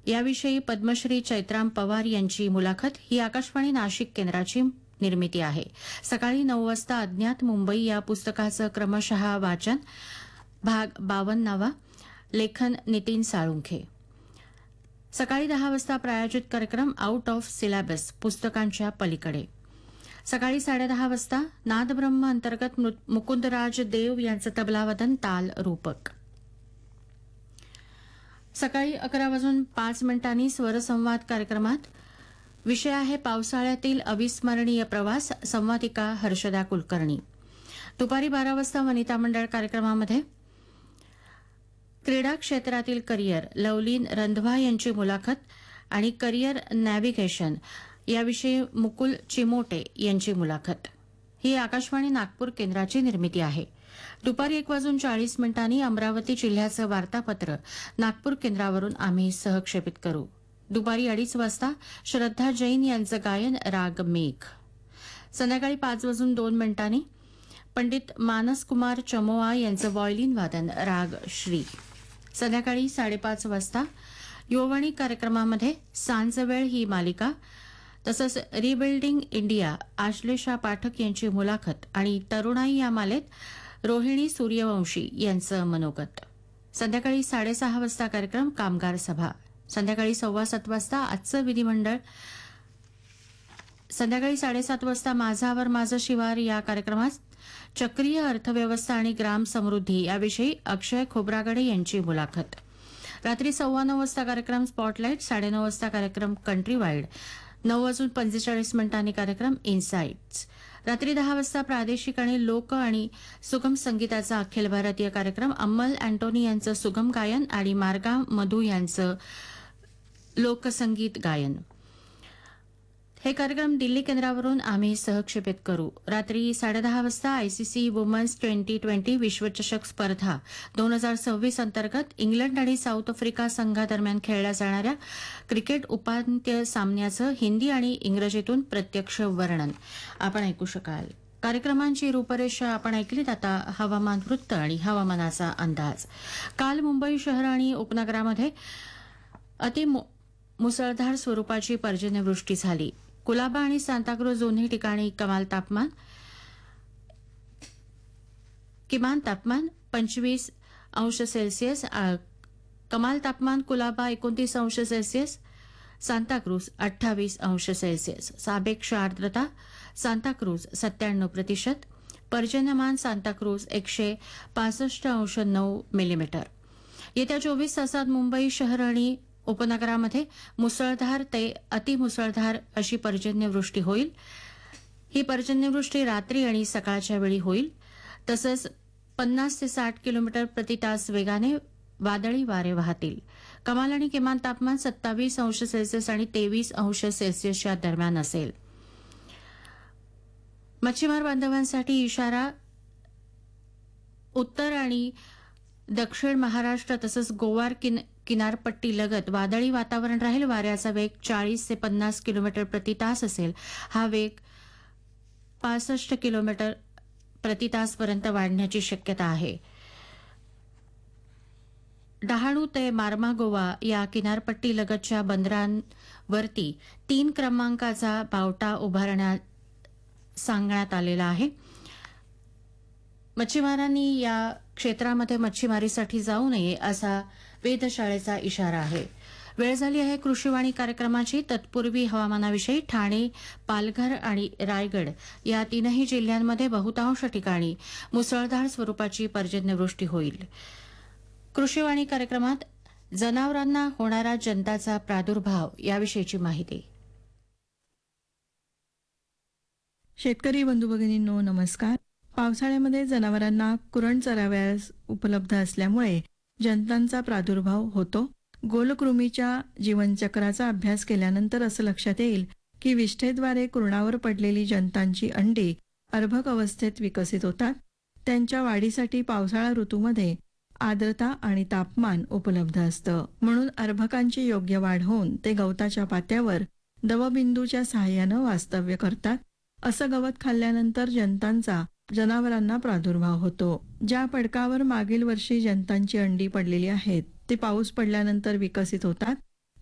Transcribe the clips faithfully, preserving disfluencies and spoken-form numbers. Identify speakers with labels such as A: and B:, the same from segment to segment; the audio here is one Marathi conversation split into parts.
A: याविषयी पद्मश्री चैत्राम पवार यांची मुलाखत ही आकाशवाणी नाशिक केंद्राची निर्मिती आहे. सकाळी नऊ वाजता अज्ञात मुंबई या पुस्तकाचं क्रमशः वाचन, भाग बावन्नावा, लेखन नितीन साळुंखे. सकाळी दहा वाजता प्रायोजित कार्यक्रम आउट ऑफ सिलेबस, पुस्तकांच्या पलीकडे. सकाळी साडेदहा वाजता नादब्रह्म अंतर्गत मुकुंदराज देव यांचं तबलावादन, ताल रूपक. सकाळी अकरा वाजून पाच मिनिटांनी स्वरसंवाद कार्यक्रमात विषय आहे पावसाळ्यातील अविस्मरणीय प्रवास, संवादिका हर्षदा कुलकर्णी. दुपारी बारा वाजता वनिता मंडळ कार्यक्रमामध्ये क्रीडा क्षेत्रातील करिअर, लवलीन रंधवा यांची मुलाखत आणि करिअर नॅव्हिगेशन याविषयी मुकुल चिमोटे यांची मुलाखत. ही आकाशवाणी नागपूर केंद्राची निर्मिती आहे. दुपारी एक वाजून चाळीस मिनिटांनी अमरावती जिल्ह्याचं वार्तापत्र नागपूर केंद्रावरून आम्ही सहक्षेपित करू. दुपारी अडीच वाजता श्रद्धा जैन यांचं गायन, राग मेघ. संध्याकाळी पाच वाजून दोन मिनिटांनी पंडित मानसकुमार चमोआ यांचं व्हायोलिन वादन, राग श्री. संध्याकाळी साडेपाच वाजता युववाणी कार्यक्रमामध्ये सांजवेळ ही मालिका, तसंच रिबिल्डिंग इंडिया, आश्लेषा पाठक यांची मुलाखत आणि तरुणाई या मालेत रोहिणी सूर्यवंशी यांचं मनोगत. संध्याकाळी साडेसहा वाजता कार्यक्रम कामगार सभा. संध्याकाळी सव्वा सात वाजता आजचं विधिमंडळ. संध्याकाळी साडेसात वाजता माझावर माझं शिवार या कार्यक्रमात चक्रीय अर्थव्यवस्था आणि ग्राम समृद्धी याविषयी अक्षय खोब्रागडे यांची मुलाखत. रात्री सव्वा नऊ वाजता कार्यक्रम स्पॉटलाईट. साडेनऊ वाजता कार्यक्रम कंट्री वाईड. नऊ वाजून पंचेचाळीस मिनिटांनी कार्यक्रम इन्साइट्स. रात्री दहा वाजता प्रादेशिक आणि लोक आणि सुगम संगीताचा अखिल भारतीय कार्यक्रम, अम्मल अँटोनी यांचं सुगम गायन आणि मार्गा मधू यांचं लोकसंगीत गायन. हे कार्यक्रम दिल्ली केंद्रावरून आम्ही सहक्षेपित करू. रात्री साडेदहा वाजता आयसीसी वुमन्स ट्वेंटी ट्वेंटी विश्वचषक स्पर्धा दोन हजार सव्वीस अंतर्गत इंग्लंड आणि साऊथ आफ्रिका संघादरम्यान खेळल्या जाणाऱ्या क्रिकेट उपांत्य सामन्याचं हिंदी आणि इंग्रजीतून प्रत्यक्ष वर्णन आपण ऐकू शकाल. कार्यक्रमांची रूपरेषा आपण ऐकलीत. आता हवामान वृत्त आणि हवामानाचा अंदाज. काल मुंबई शहर आणि उपनगरामध्ये अति मुसळधार स्वरूपाची पर्जन्यवृष्टी झाली. कुलाबा आणि सांताक्रूज दोन्ही ठिकाणी कमाल तापमान किमान तापमान पंचवीस अंश सेल्सिअस, कमाल तापमान कुलाबा एकोणतीस अंश सेल्सिअस, सांताक्रूज अठ्ठावीस अंश सेल्सिअस. सापेक्ष आर्द्रता सांताक्रूज सत्त्याण्णव प्रतिशत, पर्जन्यमान सांताक्रूज एकशे पासष्ट अंश नऊ मिलीमीटर. येत्या चोवीस तासात मुंबई शहर आणि उपनगरामध्ये मुसळधार ते अतिमुसळधार अशी पर्जन्यवृष्टी होईल. ही पर्जन्यवृष्टी रात्री आणि सकाळच्या वेळी होईल. तसंच पन्नास ते साठ किलोमीटर प्रति तास वेगाने वादळी वारे वाहतील. कमाल आणि किमान तापमान सत्तावीस अंश सेल्सिअस आणि तेवीस अंश सेल्सिअसच्या दरम्यान असेल. मच्छीमार बांधवांसाठी इशारा. उत्तर आणि दक्षिण महाराष्ट्र तसंच गोवा किनारपट्टी लगत वादळी वातावरण राहील. वाऱ्याचा वेग चाळीस ते पन्नास किलोमीटर प्रति तास असेल. हा वेग पासष्ट किलोमीटर प्रति तासपर्यंत वाढण्याची शक्यता आहे. डहाणू ते मार्मागोवा या किनारपट्टी लगतच्या बंदरांवरती तीन क्रमांकाचा बावटा उभारण्यात सांगण्यात आलेला आहे. मच्छीमारांनी या क्षेत्रामध्ये मच्छीमारीसाठी जाऊ नये असा वेधशाळेचा इशारा आहे. वेळ झाली आहे कृषीवाणी कार्यक्रमाची. तत्पूर्वी हवामानाविषयी. ठाणे, पालघर आणि रायगड या तीनही जिल्ह्यांमध्ये बहुतांश ठिकाणी मुसळधार स्वरूपाची पर्जन्यवृष्टी होईल. कृषीवाणी कार्यक्रमात जनावरांना होणारा जंताचा प्रादुर्भाव याविषयीची माहिती.
B: शेतकरी बंधू भगिनींनो, नमस्कार. पावसाळ्यामध्ये जनावरांना कुरण चरावयास उपलब्ध असल्यामुळे जंतांचा प्रादुर्भाव होतो. गोलकृमीच्या जीवनचक्राचा अभ्यास केल्यानंतर असं लक्षात येईल की विष्ठेद्वारे कुरणावर पडलेली जंतांची अंडी अर्भक अवस्थेत विकसित होतात. त्यांच्या वाढीसाठी पावसाळा ऋतूमध्ये आर्द्रता आणि तापमान उपलब्ध असतं. म्हणून अर्भकांची योग्य वाढ होऊन ते गवताच्या पात्यावर दवबिंदूच्या सहाय्यानं वास्तव्य करतात. असं गवत खाल्ल्यानंतर जंतांचा जनावरांना प्रादुर्भाव होतो. ज्या पडकावर मागील वर्षी जंतांची अंडी पडलेली आहेत ते पाऊस पडल्यानंतर विकसित होतात.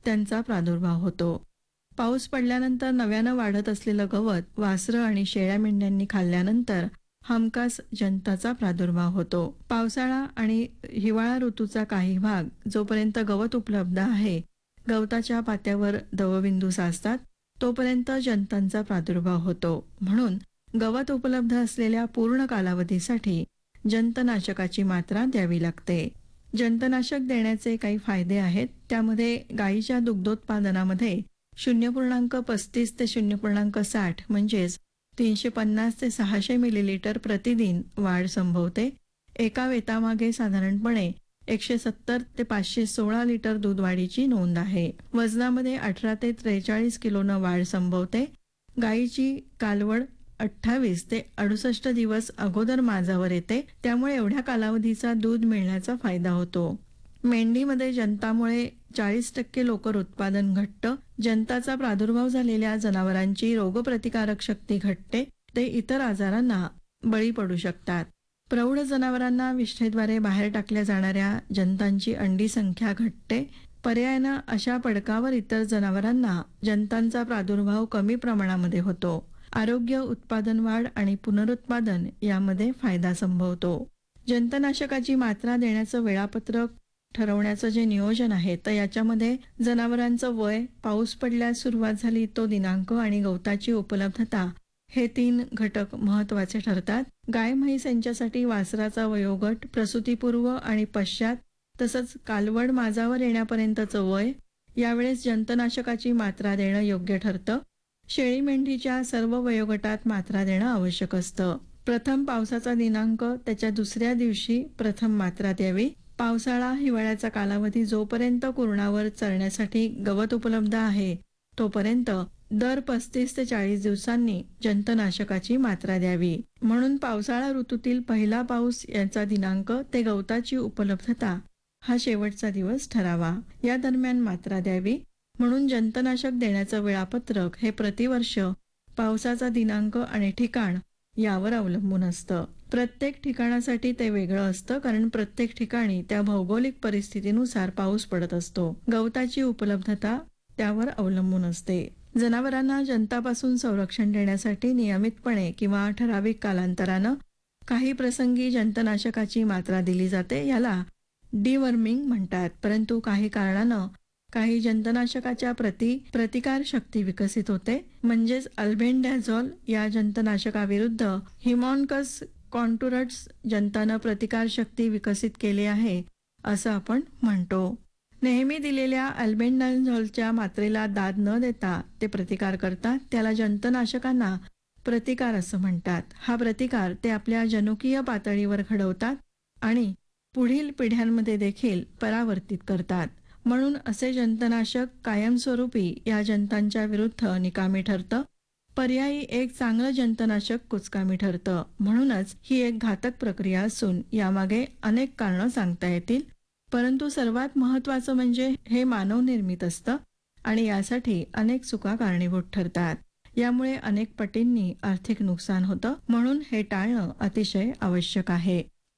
B: त्यांचा प्रादुर्भाव होतो. पाऊस पडल्यानंतर नव्यानं वाढत असलेलं गवत वासरं आणि शेळ्या मेंढ्यांनी खाल्ल्यानंतर हमखास जंताचा प्रादुर्भाव होतो. पावसाळा आणि हिवाळा ऋतूचा काही भाग जोपर्यंत गवत उपलब्ध आहे, गवताच्या पात्यावर दवबिंदू साचतात, तोपर्यंत जंतांचा प्रादुर्भाव होतो. म्हणून गवत उपलब्ध असलेल्या पूर्ण कालावधीसाठी जंतनाशकाची मात्रा द्यावी लागते. जंतनाशक देण्याचे काही फायदे आहेत. त्यामध्ये गायीच्या दुग्धोत्पादनामध्ये शून्य पूर्णांक पस्तीस ते शून्य पूर्णांक साठ म्हणजेच तीनशे पन्नास ते सहाशे मिलीलिटर प्रतिदिन वाढ संभवते. एका वेतामागे साधारणपणे एकशे सत्तर ते पाचशे सोळा लिटर दूध वाढीची नोंद आहे. वजनामध्ये अठरा ते त्रेचाळीस किलोनं वाढ संभवते. गायीची कालवड अठ्ठावीस ते अडुसष्ट दिवस अगोदर माझावर येते, त्यामुळे एवढ्या कालावधीचा दूध मिळण्याचा फायदा होतो. मेंढीमध्ये जंतामुळे चाळीस टक्के लोकर उत्पादन घटतं. जंताचा प्रादुर्भाव झालेल्या जनावरांची रोगप्रतिकारक शक्ती घटते, ते इतर आजारांना बळी पडू शकतात. प्रौढ जनावरांना विष्ठेद्वारे बाहेर टाकल्या जाणाऱ्या जंतांची अंडी संख्या घटते. पर्यायानं अशा पडकावर इतर जनावरांना जंतांचा प्रादुर्भाव कमी प्रमाणामध्ये होतो. आरोग्य, उत्पादन वाढ आणि पुनरुत्पादन यामध्ये फायदा संभवतो. जंतनाशकाची मात्रा देण्याचं वेळापत्रक ठरवण्याचं जे नियोजन आहे, तर याच्यामध्ये जनावरांचं वय, पाऊस पडल्यास सुरुवात झाली तो दिनांक आणि गवताची उपलब्धता हे तीन घटक महत्वाचे ठरतात. गाय म्हैस यांच्यासाठी वासराचा वयोगट, प्रसूतीपूर्व आणि पश्चात तसंच कालवड माझावर येण्यापर्यंतचं वय, यावेळेस जंतनाशकाची मात्रा देणं योग्य ठरतं. शेळी मेंढीच्या सर्व वयोगटात मात्रा देणं आवश्यक असतं. प्रथम पावसाचा दिनांक, त्याच्या दुसऱ्या दिवशी प्रथम मात्रा द्यावी. पावसाळा हिवाळ्याचा कालावधी जोपर्यंत कुरणावर चरण्यासाठी गवत उपलब्ध आहे, तोपर्यंत दर पस्तीस ते चाळीस दिवसांनी जंतनाशकाची मात्रा द्यावी. म्हणून पावसाळा ऋतूतील पहिला पाऊस याचा दिनांक ते गवताची उपलब्धता हा शेवटचा दिवस ठरावा. या दरम्यान मात्रा द्यावी. म्हणून जंतनाशक देण्याचं वेळापत्रक हे प्रतिवर्ष पावसाचा दिनांक आणि ठिकाण यावर अवलंबून असतं. प्रत्येक ठिकाणासाठी ते वेगळं असतं, कारण प्रत्येक ठिकाणी त्या भौगोलिक परिस्थितीनुसार पाऊस पडत असतो. गवताची उपलब्धता त्यावर अवलंबून असते. जनावरांना जंतापासून संरक्षण देण्यासाठी नियमितपणे किंवा ठराविक कालांतरानं काही प्रसंगी जंतनाशकाची मात्रा दिली जाते. याला डिवर्मिंग म्हणतात. परंतु काही कारणानं काही जंतनाशकाच्या प्रति प्रतिकार शक्ती विकसित होते. म्हणजेच अल्बेंडाझोल या जंतनाशकाविरुद्ध हिमॉनकस कॉन्टुरट्स जंतानं प्रतिकार शक्ती विकसित केली आहे असं आपण म्हणतो. नेहमी दिलेल्या अल्बेंडाझोलच्या मात्रेला दाद न देता ते प्रतिकार करतात. त्याला जंतनाशकांना प्रतिकार असं म्हणतात. हा प्रतिकार ते आपल्या जनुकीय पातळीवर घडवतात आणि पुढील पिढ्यांमध्ये देखील परावर्तित करतात. म्हणून असे जंतनाशक कायमस्वरूपी या जंतांच्या विरुद्ध निकामी ठरतं. पर्यायी एक चांगलं जंतनाशक कुचकामी ठरतं. म्हणूनच ही एक घातक प्रक्रिया असून यामागे अनेक कारणं सांगता येतील. परंतु सर्वात महत्त्वाचं म्हणजे हे मानवनिर्मित असतं आणि यासाठी अनेक चुका कारणीभूत ठरतात. यामुळे अनेक पटींनी आर्थिक नुकसान होतं. म्हणून हे टाळणं अतिशय आवश्यक आहे.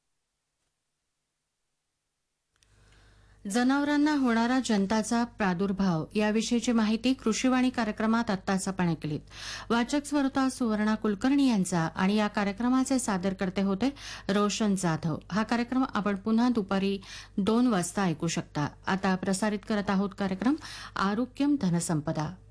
A: जनावरांना होणारा जंताचा प्रादुर्भाव याविषयीची माहिती कृषीवाणी कार्यक्रमात आत्ताच आपण ऐकलीत. वाचक स्वरूपा सुवर्णा कुलकर्णी यांचा आणि या कार्यक्रमाचे सादरकर्ते होते रोशन जाधव. हा कार्यक्रम आपण पुन्हा दुपारी दोन वाजता ऐकू शकता. आता प्रसारित करत आहोत कार्यक्रम आरोग्यम धनसंपदा.